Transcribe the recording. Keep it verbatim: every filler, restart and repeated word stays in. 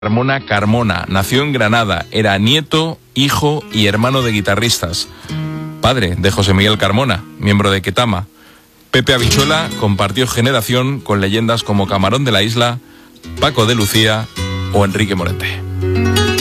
Carmona Carmona. Nació en Granada, era nieto, hijo y hermano de guitarristas. Padre de José Miguel Carmona, miembro de Ketama. Pepe Habichuela compartió generación con leyendas como Camarón de la Isla, Paco de Lucía o Enrique Morente.